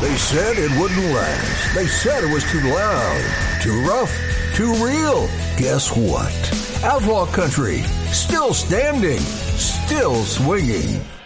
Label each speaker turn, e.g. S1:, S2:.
S1: They said it wouldn't last. They said it was too loud, too rough, too real. Guess what? Outlaw Country, still standing, still swinging.